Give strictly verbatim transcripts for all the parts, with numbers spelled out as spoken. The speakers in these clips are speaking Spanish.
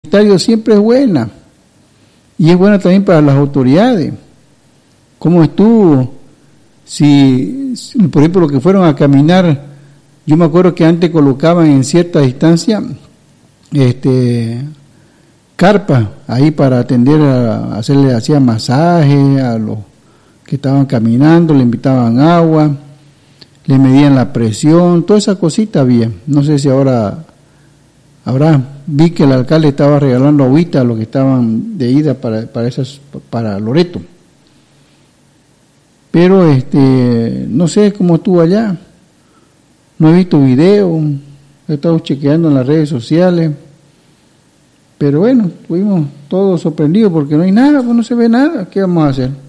comunitario siempre es buena, y es buena también para las autoridades. ¿Cómo estuvo? Si, por ejemplo, los que fueron a caminar, yo me acuerdo que antes colocaban en cierta distancia este carpas ahí para atender a hacerle, hacían masaje a los que estaban caminando, le invitaban agua, le medían la presión, toda esa cosita había. No sé si ahora habrá, vi que el alcalde estaba regalando agüita a los que estaban de ida para, para esas, para Loreto. Pero este, no sé cómo estuvo allá, no he visto video, he estado chequeando en las redes sociales, pero bueno, estuvimos todos sorprendidos porque no hay nada, pues no se ve nada, ¿qué vamos a hacer?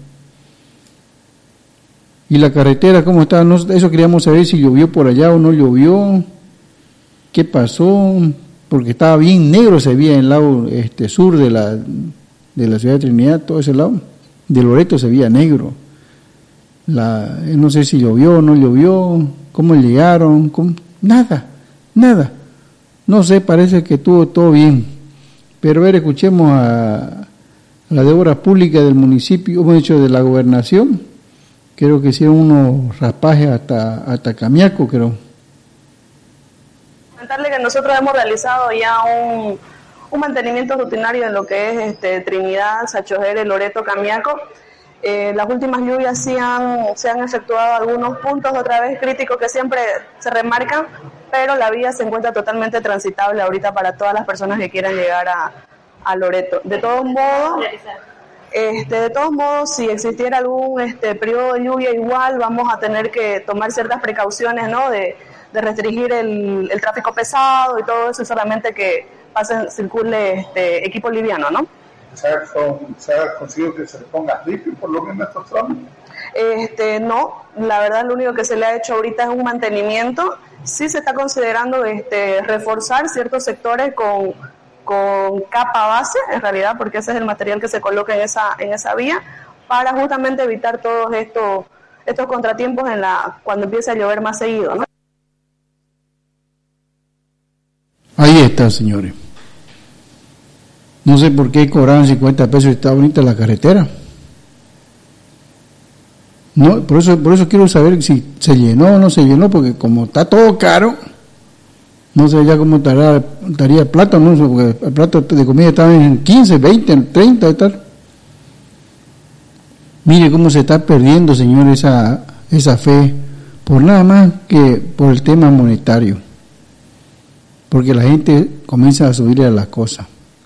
Y la carretera, ¿cómo está? No, eso queríamos saber si llovió por allá o no llovió, qué pasó, porque estaba bien negro, se veía en el lado este, sur de la, de la ciudad de Trinidad, todo ese lado, de Loreto se veía negro. La, no sé si llovió o no llovió, cómo llegaron, cómo, nada, nada. No sé, parece que estuvo todo bien. Pero a ver, escuchemos a, a la de Obras Públicas del municipio, hemos dicho de la gobernación, creo que hicieron unos raspajes hasta, hasta Camiaco, creo. Comentarle que nosotros hemos realizado ya un, un mantenimiento rutinario en lo que es este, Trinidad, Sachojere, Loreto, Camiaco. Eh, las últimas lluvias sí han, se han efectuado algunos puntos otra vez críticos que siempre se remarcan, pero la vía se encuentra totalmente transitable ahorita para todas las personas que quieran llegar a, a Loreto. De todos modos, este, de todos modos, si existiera algún este, periodo de lluvia igual, vamos a tener que tomar ciertas precauciones, ¿no? De, de restringir el, el tráfico pesado y todo eso, solamente que pasen, circule este, equipo liviano, ¿no? ¿Se ha, ¿Se ha conseguido que se le ponga limpio por lo menos estos tramos? Este, no, la verdad lo único que se le ha hecho ahorita es un mantenimiento. Sí se está considerando este, reforzar ciertos sectores con, con capa base, en realidad, porque ese es el material que se coloca en esa, en esa vía, para justamente evitar todos estos, estos contratiempos en la, cuando empiece a llover más seguido, ¿no? Ahí está, señores. No sé por qué cobraban cincuenta pesos y está bonita la carretera. No, por eso, por eso quiero saber si se llenó o no se llenó, porque como está todo caro, no sé ya cómo estaría, estaría el plato, no sé, porque el plato de comida estaba en quince, veinte, treinta y tal. Mire cómo se está perdiendo, señor, esa, esa fe, por nada más que por el tema monetario. Porque la gente comienza a subirle a las cosas.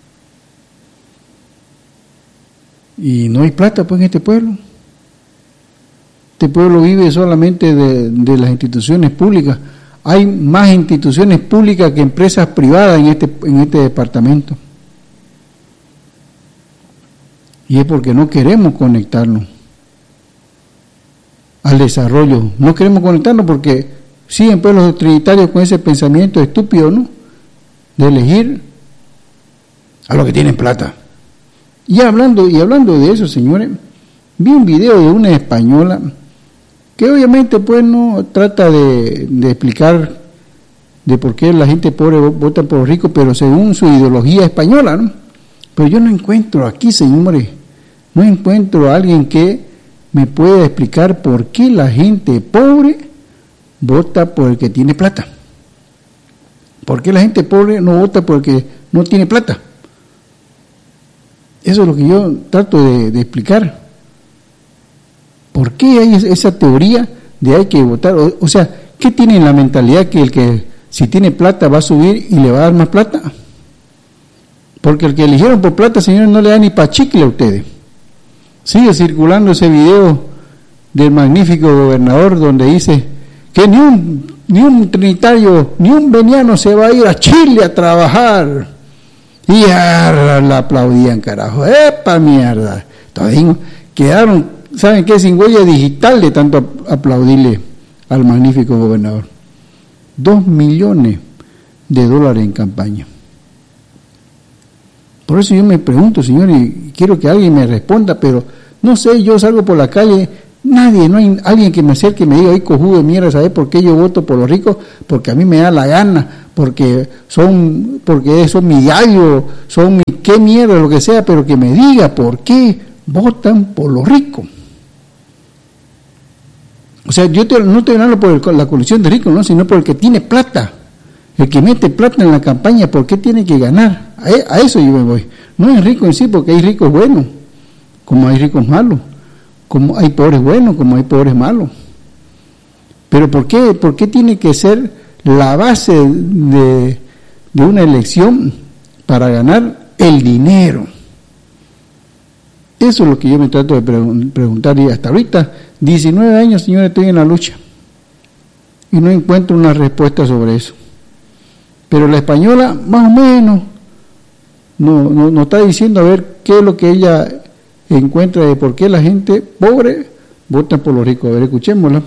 Y no hay plata pues en este pueblo. Este pueblo vive solamente de, de las instituciones públicas. Hay más instituciones públicas que empresas privadas en este, en este departamento. Y es porque no queremos conectarnos al desarrollo. No queremos conectarnos porque siguen pues los trinitarios con ese pensamiento estúpido, ¿no? De elegir a los que tienen plata. Y hablando, y hablando de eso, señores, vi un video de una española que obviamente pues no trata de, de explicar de por qué la gente pobre vota por los ricos, pero según su ideología española, ¿no? Pero yo no encuentro aquí, señores, no encuentro a alguien que me pueda explicar por qué la gente pobre vota por el que tiene plata. ¿Por qué la gente pobre no vota por el que no tiene plata? Eso es lo que yo trato de, de explicar. ¿Por qué hay esa teoría de hay que votar? O, o sea, ¿qué tiene en la mentalidad que el que si tiene plata va a subir y le va a dar más plata? Porque el que eligieron por plata, señores, no le da ni pa' chicle a ustedes. Sigue circulando ese video del magnífico gobernador donde dice que ni un, ni un trinitario, ni un veniano se va a ir a Chile a trabajar. Y ya la aplaudían, carajo. ¡Epa, mierda! Todavía quedaron, ¿saben qué? Sin huella digital de tanto aplaudirle al magnífico gobernador. Dos millones de dólares en campaña. Por eso yo me pregunto, señor, y quiero que alguien me responda, pero no sé, yo salgo por la calle, nadie, no hay alguien que me acerque y me diga, ay, cojudo de mierda, ¿sabes por qué yo voto por los ricos? Porque a mí me da la gana, porque son, porque son mi gallo, son mi qué mierda, lo que sea, pero que me diga por qué votan por los ricos. O sea, yo te, no estoy hablando por el, la coalición de ricos, ¿no? Sino por el que tiene plata, el que mete plata en la campaña, ¿por qué tiene que ganar? A, a eso yo me voy. No es rico en sí, porque hay ricos buenos, como hay ricos malos, como hay pobres buenos, como hay pobres malos. Pero ¿por qué, por qué tiene que ser la base de, de una elección para ganar el dinero? Eso es lo que yo me trato de pregun- preguntar, y hasta ahorita, diecinueve años, señores, estoy en la lucha y no encuentro una respuesta sobre eso. Pero la española, más o menos, no, no, no está diciendo a ver qué es lo que ella encuentra de por qué la gente pobre vota por los ricos. A ver, escuchémosla.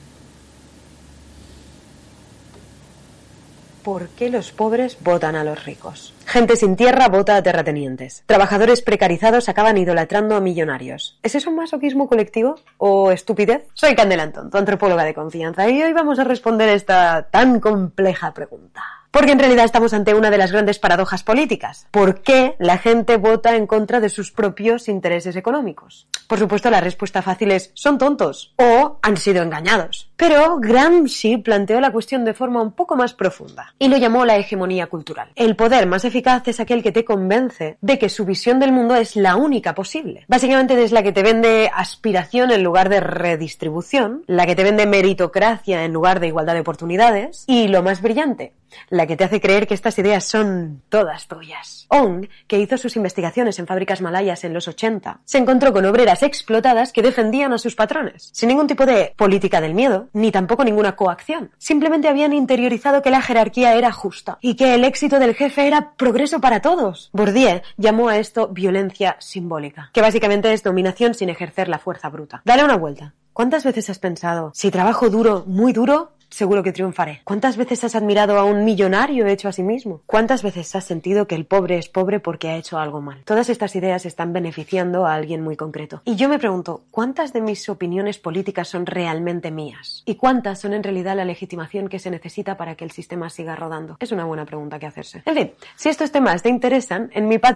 ¿Por qué los pobres votan a los ricos? Gente sin tierra vota a terratenientes. Trabajadores precarizados acaban idolatrando a millonarios. ¿Es eso un masoquismo colectivo o estupidez? Soy Candela Antón, tu antropóloga de confianza, y hoy vamos a responder esta tan compleja pregunta. Porque en realidad estamos ante una de las grandes paradojas políticas. ¿Por qué la gente vota en contra de sus propios intereses económicos? Por supuesto, la respuesta fácil es son tontos o han sido engañados. Pero Gramsci planteó la cuestión de forma un poco más profunda y lo llamó la hegemonía cultural. El poder más eficaz es aquel que te convence de que su visión del mundo es la única posible. Básicamente es la que te vende aspiración en lugar de redistribución, la que te vende meritocracia en lugar de igualdad de oportunidades y, lo más brillante, la que te hace creer que estas ideas son todas tuyas. Ong, que hizo sus investigaciones en fábricas malayas en los ochenta, se encontró con obreras explotadas que defendían a sus patrones, sin ningún tipo de política del miedo, ni tampoco ninguna coacción. Simplemente habían interiorizado que la jerarquía era justa y que el éxito del jefe era progreso para todos. Bourdieu llamó a esto violencia simbólica, que básicamente es dominación sin ejercer la fuerza bruta. Dale una vuelta. ¿Cuántas veces has pensado, si trabajo duro, muy duro, seguro que triunfaré? ¿Cuántas veces has admirado a un millonario hecho a sí mismo? ¿Cuántas veces has sentido que el pobre es pobre porque ha hecho algo mal? Todas estas ideas están beneficiando a alguien muy concreto. Y yo me pregunto, ¿cuántas de mis opiniones políticas son realmente mías? ¿Y cuántas son en realidad la legitimación que se necesita para que el sistema siga rodando? Es una buena pregunta que hacerse. En fin, si estos temas te interesan, en mi patria...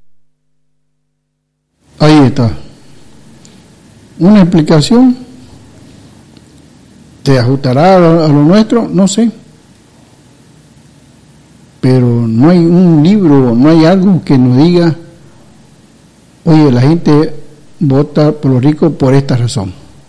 Ahí está. Una explicación. ¿Te ajustará a lo, a lo nuestro? No sé. Pero no hay un libro, no hay algo que nos diga, oye, la gente vota por los ricos por esta razón.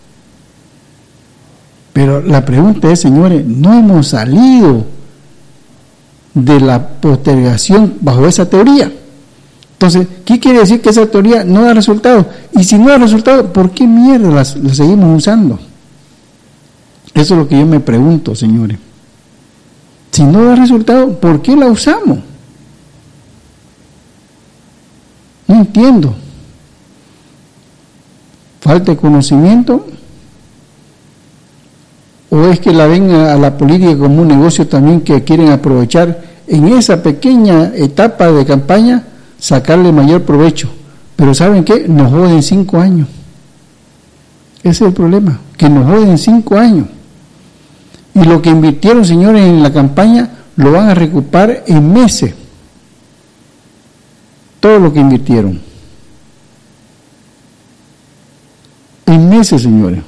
Pero la pregunta es, señores, no hemos salido de la postergación bajo esa teoría. Entonces, ¿qué quiere decir? Que esa teoría no da resultados. Y si no da resultados, ¿por qué mierda la seguimos usando? Eso es lo que yo me pregunto, señores. Si no da resultado, ¿por qué la usamos? No entiendo. ¿Falta de conocimiento? ¿O es que la ven a la política como un negocio también que quieren aprovechar en esa pequeña etapa de campaña, sacarle mayor provecho? Pero ¿saben qué? Nos joden cinco años. Ese es el problema, que nos joden cinco años. Y lo que invirtieron, señores, en la campaña, lo van a recuperar en meses. Todo lo que invirtieron. En meses, señores.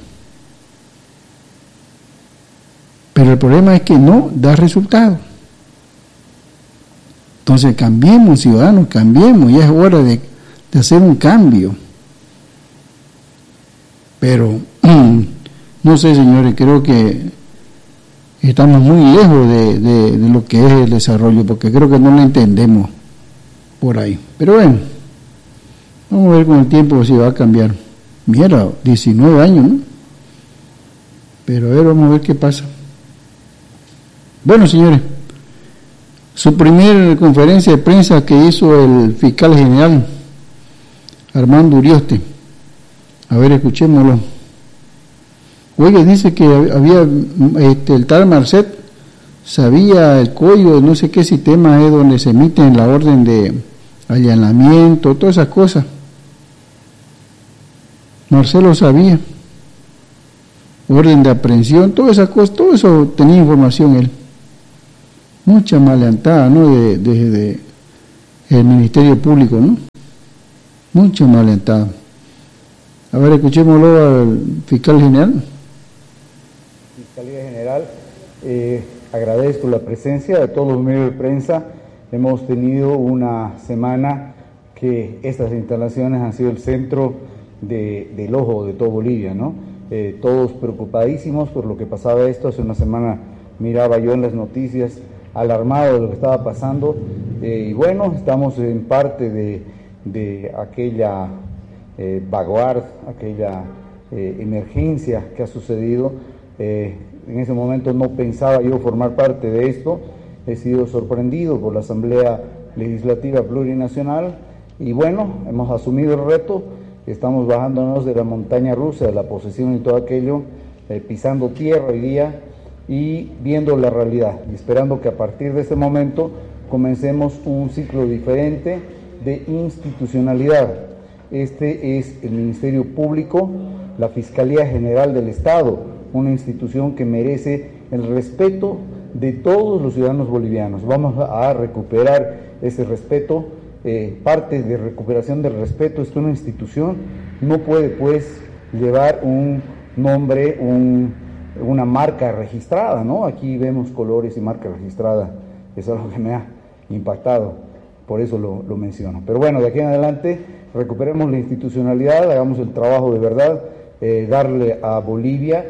Pero el problema es que no da resultado. Entonces, cambiemos, ciudadanos, cambiemos. Ya es hora de, de hacer un cambio. Pero, no sé, señores, creo que estamos muy lejos de, de, de lo que es el desarrollo, porque creo que no lo entendemos por ahí. Pero bueno, vamos a ver con el tiempo si va a cambiar. Mira, diecinueve años, ¿no? Pero a ver, vamos a ver qué pasa. Bueno, señores, su primera conferencia de prensa que hizo el fiscal general Armando Urioste. A ver, escuchémoslo. Oye, dice que había este, el tal Marcet sabía el código, no sé qué sistema es donde se emite la orden de allanamiento, todas esas cosas. Marcelo sabía. Orden de aprehensión, todas esas cosas, todo eso tenía información él. Mucha maleantada, ¿no? De, de, de el Ministerio Público, ¿no? mucho más alentado. A ver, escuchémoslo al fiscal general. Fiscalía General, eh, agradezco la presencia de todos los medios de prensa. Hemos tenido una semana que estas instalaciones han sido el centro de, del ojo de todo Bolivia, ¿no? Eh, todos preocupadísimos por lo que pasaba esto. Hace una semana miraba yo en las noticias alarmado de lo que estaba pasando, eh, y bueno, estamos en parte de, de aquella eh, vaguard, aquella eh, emergencia que ha sucedido. Eh, en ese momento no pensaba yo formar parte de esto. He sido sorprendido por la Asamblea Legislativa Plurinacional y bueno, hemos asumido el reto. Estamos bajándonos de la montaña rusa, de la posesión y todo aquello, eh, pisando tierra hoy día y viendo la realidad y esperando que a partir de ese momento comencemos un ciclo diferente de institucionalidad. Este es el Ministerio Público, la Fiscalía General del Estado, una institución que merece el respeto de todos los ciudadanos bolivianos. Vamos a recuperar ese respeto. Eh, parte de recuperación del respeto es que una institución no puede pues llevar un nombre, un, una marca registrada, ¿no? Aquí vemos colores y marca registrada, eso es algo que me ha impactado, por eso lo, lo menciono. Pero bueno, de aquí en adelante recuperemos la institucionalidad, hagamos el trabajo de verdad, eh, darle a Bolivia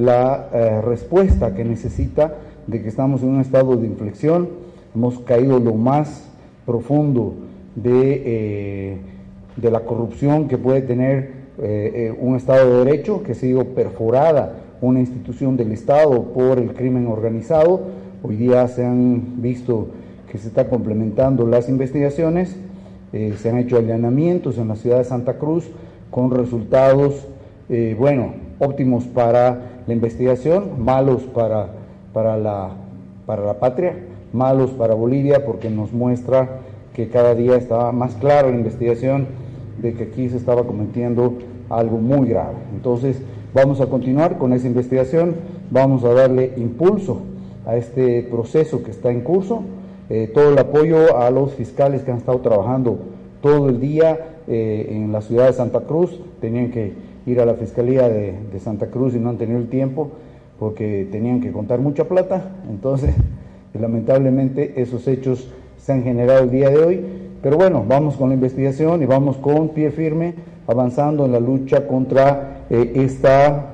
la eh, respuesta que necesita de que estamos en un estado de inflexión, hemos caído lo más profundo de, eh, de la corrupción que puede tener eh, eh, un Estado de Derecho, que ha sido perforada una institución del Estado por el crimen organizado. Hoy día se han visto que se están complementando las investigaciones, eh, se han hecho allanamientos en la ciudad de Santa Cruz con resultados, eh, bueno, óptimos para la investigación, malos para, para, la, para la patria, malos para Bolivia porque nos muestra que cada día estaba más clara la investigación de que aquí se estaba cometiendo algo muy grave. Entonces vamos a continuar con esa investigación, vamos a darle impulso a este proceso que está en curso, eh, todo el apoyo a los fiscales que han estado trabajando todo el día eh, en la ciudad de Santa Cruz. Tenían que ir a la Fiscalía de, de Santa Cruz y no han tenido el tiempo porque tenían que contar mucha plata. Entonces lamentablemente esos hechos se han generado el día de hoy, pero bueno, vamos con la investigación y vamos con pie firme avanzando en la lucha contra eh, esta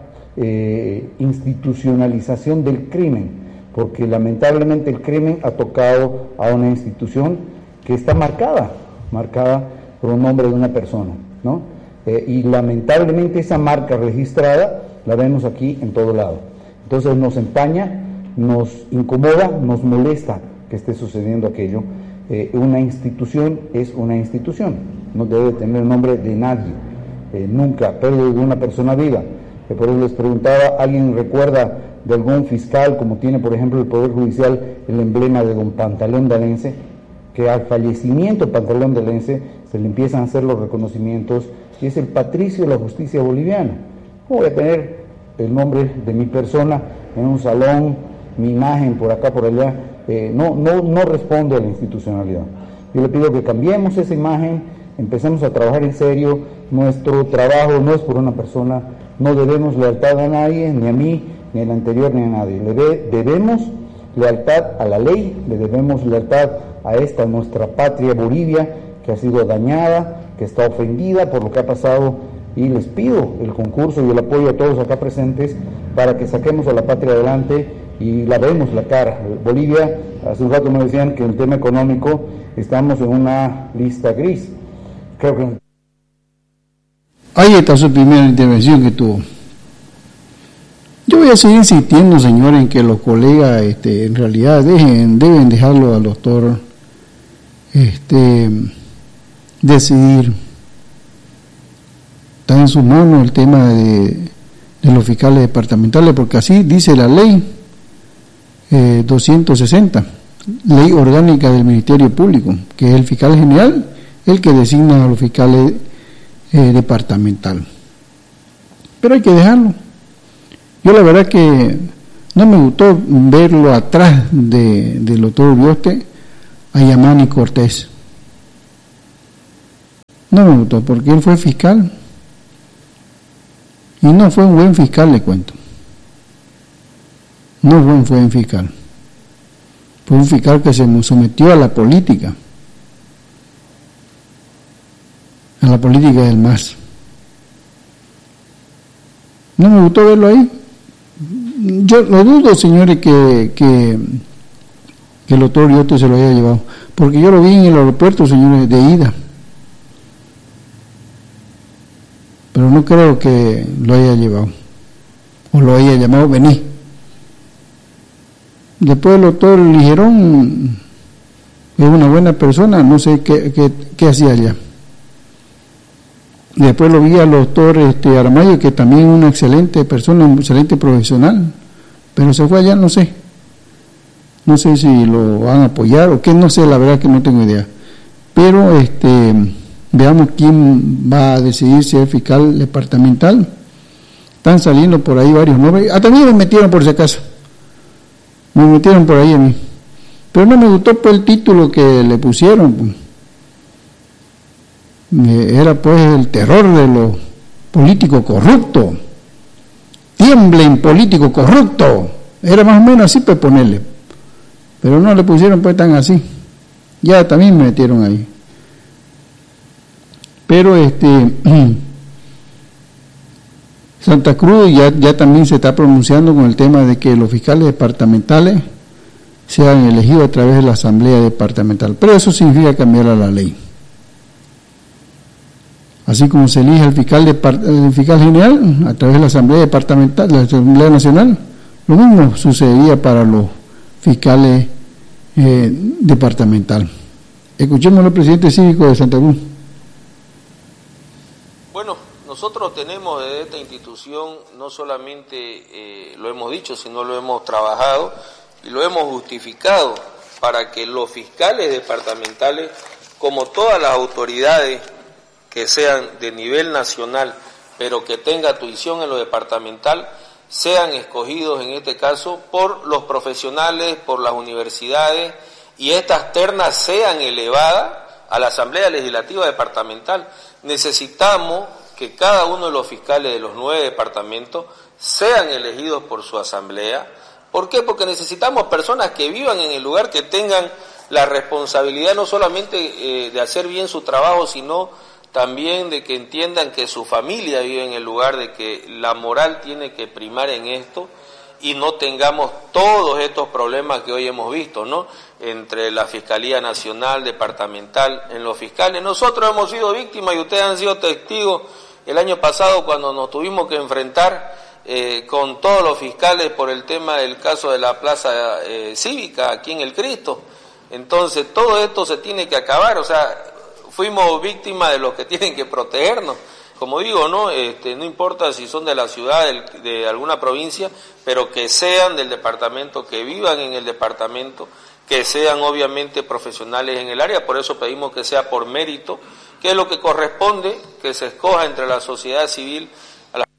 eh, institucionalización del crimen, porque lamentablemente el crimen ha tocado a una institución que está marcada, marcada por un nombre de una persona, ¿no? Eh, y lamentablemente esa marca registrada la vemos aquí en todo lado. Entonces nos empaña, nos incomoda, nos molesta que esté sucediendo aquello. Eh, una institución es una institución, no debe tener el nombre de nadie, eh, nunca, pero de una persona viva. Eh, por eso les preguntaba, ¿alguien recuerda de algún fiscal, como tiene por ejemplo el Poder Judicial, el emblema de don Pantaleón Dalense, que al fallecimiento de Pantaleón Dalense se le empiezan a hacer los reconocimientos y es el patricio de la justicia boliviana? ¿Cómo voy a tener el nombre de mi persona en un salón, mi imagen por acá, por allá? Eh, no, no, no responde a la institucionalidad. Yo le pido que cambiemos esa imagen, empecemos a trabajar en serio. Nuestro trabajo no es por una persona, no debemos lealtad a nadie, ni a mí, ni al anterior, ni a nadie. Le de, debemos lealtad a la ley, le debemos lealtad a esta nuestra patria Bolivia, que ha sido dañada, que está ofendida por lo que ha pasado, y les pido el concurso y el apoyo a todos acá presentes para que saquemos a la patria adelante y la vemos la cara. Bolivia, hace un rato me decían que en el tema económico estamos en una lista gris. Creo que... Ahí está su primera intervención que tuvo. Yo voy a seguir insistiendo, señor, en que los colegas este, en realidad dejen, deben dejarlo al doctor este, decidir. Está en sus manos el tema de, de los fiscales departamentales, porque así dice la ley eh, doscientos sesenta, ley orgánica del Ministerio Público, que es el fiscal general el que designa a los fiscales eh, departamentales. Pero hay que dejarlo. Yo la verdad que no me gustó verlo atrás de, del doctor Urioste a Yamani Cortés. No me gustó porque él fue fiscal. Y no fue un buen fiscal, le cuento. No fue un buen fiscal. Fue un fiscal que se sometió a la política. A la política del M A S. No me gustó verlo ahí. Yo lo dudo, señores, que, que, que el doctor Lioto se lo haya llevado. Porque yo lo vi en el aeropuerto, señores, de ida. Pero no creo que lo haya llevado. O lo haya llamado, vení. Después el doctor Ligerón es una buena persona, no sé qué, qué, qué hacía allá. Después lo vi al doctor este, Aramayo, que también es una excelente persona, un excelente profesional, pero se fue allá, no sé. No sé si lo van a apoyar o qué, no sé, la verdad que no tengo idea. Pero este veamos quién va a decidir si es fiscal departamental. Están saliendo por ahí varios nombres. Ah, también me metieron por si acaso. Me metieron por ahí a mí. Pero no me gustó pues el título que le pusieron. Era pues el terror de los políticos corruptos. Tiemblen político corrupto. Era más o menos así pues ponerle. Pero no le pusieron pues tan así. Ya también me metieron ahí. Pero este Santa Cruz ya, ya también se está pronunciando con el tema de que los fiscales departamentales sean elegidos a través de la asamblea departamental. Pero eso significa cambiar a la ley. Así como se elige el fiscal, de, el fiscal general a través de la asamblea departamental, la asamblea nacional, lo mismo sucedería para los fiscales eh, departamental. Escuchemos al presidente cívico de Santa Cruz. Bueno, nosotros tenemos desde esta institución, no solamente eh, lo hemos dicho, sino lo hemos trabajado y lo hemos justificado para que los fiscales departamentales, como todas las autoridades que sean de nivel nacional, pero que tenga tuición en lo departamental, sean escogidos en este caso por los profesionales, por las universidades, y estas ternas sean elevadas a la Asamblea Legislativa Departamental. Necesitamos que cada uno de los fiscales de los nueve departamentos sean elegidos por su asamblea. ¿Por qué? Porque necesitamos personas que vivan en el lugar, que tengan la responsabilidad no solamente eh, de hacer bien su trabajo, sino también de que entiendan que su familia vive en el lugar, de que la moral tiene que primar en esto y no tengamos todos estos problemas que hoy hemos visto, ¿no? Entre la Fiscalía Nacional, Departamental, en los fiscales. Nosotros hemos sido víctimas y ustedes han sido testigos el año pasado cuando nos tuvimos que enfrentar eh, con todos los fiscales por el tema del caso de la Plaza eh, Cívica aquí en El Cristo. Entonces todo esto se tiene que acabar, o sea, fuimos víctimas de los que tienen que protegernos. Como digo, no este, no importa si son de la ciudad, de, de alguna provincia, pero que sean del departamento, que vivan en el departamento, que sean obviamente profesionales en el área. Por eso pedimos que sea por mérito, que es lo que corresponde, que se escoja entre la sociedad civil. A la...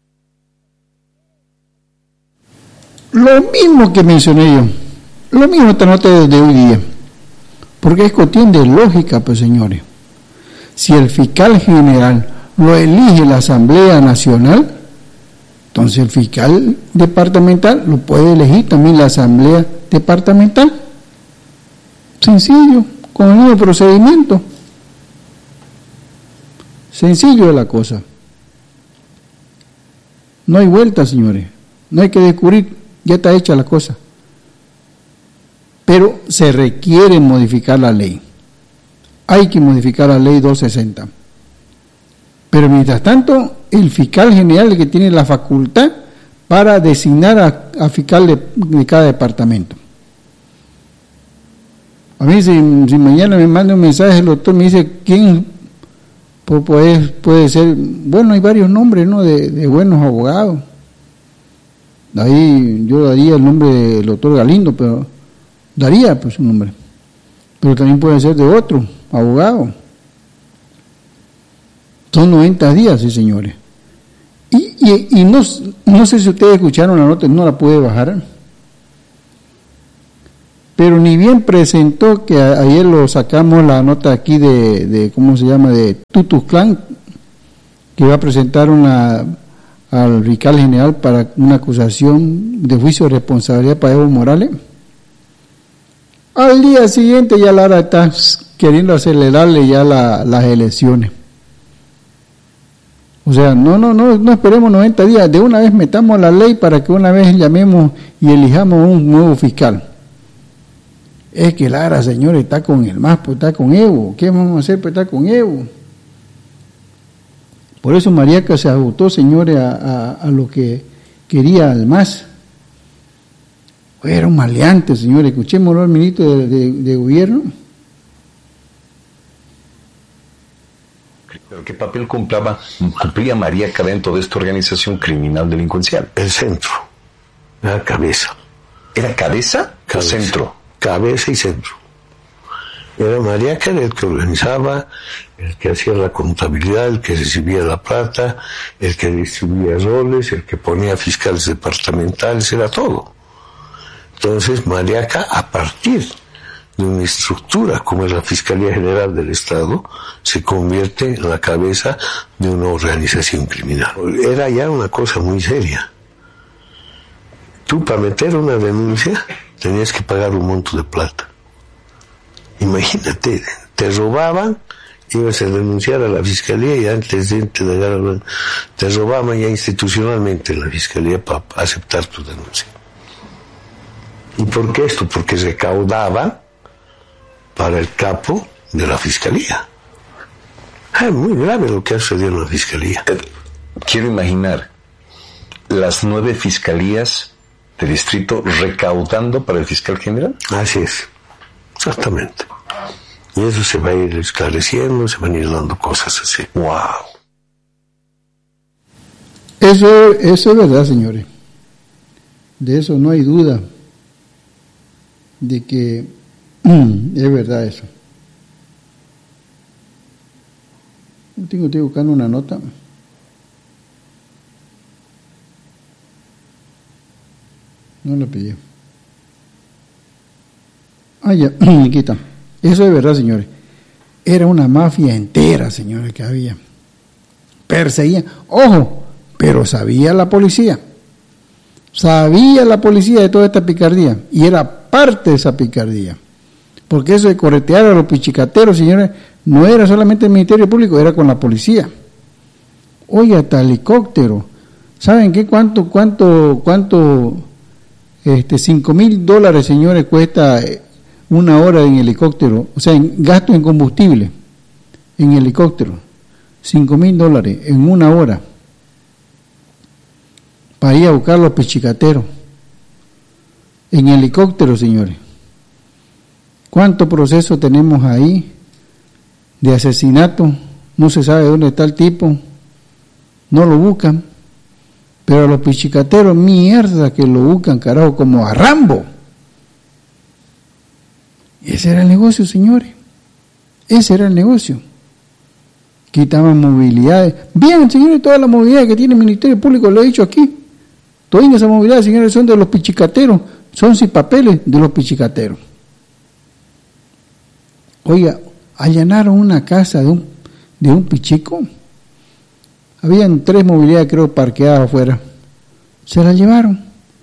Lo mismo que mencioné yo, lo mismo esta nota de hoy día, porque es cuestión de lógica, pues señores. Si el fiscal general lo elige la Asamblea Nacional, entonces el fiscal departamental lo puede elegir también la Asamblea Departamental. Sencillo, con el mismo procedimiento. Sencillo es la cosa. No hay vuelta, señores. No hay que descubrir, ya está hecha la cosa. Pero se requiere modificar la ley. Hay que modificar la ley doscientos sesenta. Pero mientras tanto, el fiscal general es el que tiene la facultad para designar a, a fiscal de, de cada departamento. A mí, si, si mañana me manda un mensaje el doctor, me dice quién puede, puede ser, bueno, hay varios nombres, ¿no?, de, de buenos abogados. Ahí yo daría el nombre del doctor Galindo, pero daría pues un nombre. Pero también puede ser de otro abogado. Son noventa días, sí, señores. Y, y, y no, no sé si ustedes escucharon la nota, no la pude bajar. pero ni bien presentó, que a, ayer lo sacamos la nota aquí de, de ¿cómo se llama?, de Tutusclán, que va a presentar una al fiscal general para una acusación de juicio de responsabilidad para Evo Morales. Al día siguiente ya Lara está queriendo acelerarle ya la, las elecciones. O sea, no, no, no, no esperemos noventa días, de una vez metamos la ley para que una vez llamemos y elijamos un nuevo fiscal. Es que Lara, señores, está con el M A S, pues está con Evo. ¿Qué vamos a hacer? Pues está con Evo. Por eso Mariaca se agotó, señores, a, a, a lo que quería el M A S. Era un maleante, señores. Escuchémoslo al ministro de, de, de Gobierno. ¿Pero qué papel cumplía, cumplía Mariaca dentro de esta organización criminal delincuencial? El centro, la cabeza. ¿Era cabeza, cabeza o centro? Cabeza y centro. Era Mariaca el que organizaba, el que hacía la contabilidad, el que recibía la plata, el que distribuía roles, el que ponía fiscales departamentales, era todo. Entonces Mariaca, a partir de una estructura como es la Fiscalía General del Estado, se convierte en la cabeza de una organización criminal. Era ya una cosa muy seria. Tú, para meter una denuncia, tenías que pagar un monto de plata. Imagínate, te robaban, ibas a denunciar a la Fiscalía y antes de te, te robaban ya institucionalmente en la Fiscalía para aceptar tu denuncia. ¿Y por qué esto? Porque recaudaban para el capo de la Fiscalía. Es muy grave lo que ha sucedido en la Fiscalía. Quiero imaginar las nueve fiscalías de distrito recaudando para el fiscal general. Así es, exactamente. Y eso se va a ir esclareciendo, se van a ir dando cosas así. ¡Wow! Eso, eso es verdad, señores. De eso no hay duda. De que es verdad eso. Tengo, estoy buscando una nota. No la pillé. Ah, ya, aquí está. Eso es verdad, señores. Era una mafia entera, señores, que había. Perseguían. Ojo, pero sabía la policía. Sabía la policía de toda esta picardía. Y era parte de esa picardía. Porque eso de corretear a los pichicateros, señores, no era solamente el Ministerio Público, era con la policía. Oye, hasta helicóptero. ¿Saben qué? ¿Cuánto, cuánto, cuánto? Este, cinco mil dólares, señores, cuesta una hora en helicóptero. O sea, en gasto en combustible, en helicóptero. Cinco mil dólares en una hora. Para ir a buscar los pichicateros. En helicóptero, señores. ¿Cuánto proceso tenemos ahí de asesinato? No se sabe dónde está el tipo, no lo buscan, pero a los pichicateros, mierda que lo buscan, carajo, como a Rambo. Y ese era el negocio, señores. Ese era el negocio. Quitaban movilidades. Bien, señores, toda la movilidad que tiene el Ministerio Público, lo he dicho aquí. Todas esas movilidades, señores, son de los pichicateros, son sin papeles de los pichicateros. Oiga, allanaron una casa de un, de un pichico. Habían tres movilidades, creo, parqueadas afuera. Se la llevaron.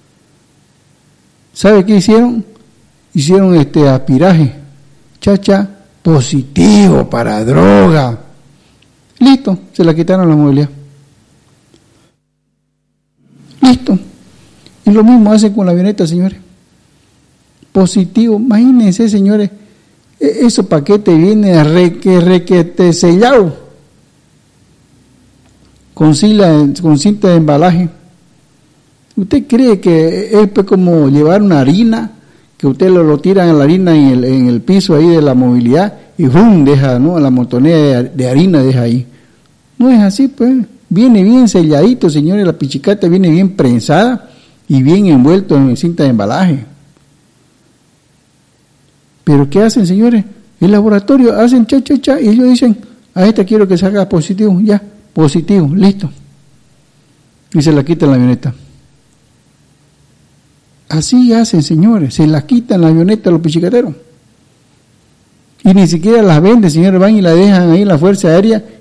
¿Sabe qué hicieron? Hicieron este aspiraje. Chacha, positivo para droga. Listo, se la quitaron la movilidad. Listo. Y lo mismo hacen con la avioneta, señores. Positivo. Imagínense, señores. Esos paquetes vienen reque, requete sellado con, sila, con cinta de embalaje. ¿Usted cree que es pues como llevar una harina, que usted lo, lo tiran a la harina en el, en el piso ahí de la movilidad y ¡bum! Deja, ¿no? La montonera de, de harina deja ahí? No es así, pues. Viene bien selladito, señores, la pichicata viene bien prensada y bien envuelto en cinta de embalaje. Pero ¿qué hacen, señores? El laboratorio hacen cha, cha, cha, y ellos dicen, a esta quiero que salga positivo, ya, positivo, listo. Y se la quitan la avioneta. así hacen, señores, se las quitan la avioneta a los pichicateros. Y ni siquiera las venden, señores, van y la dejan ahí en la Fuerza Aérea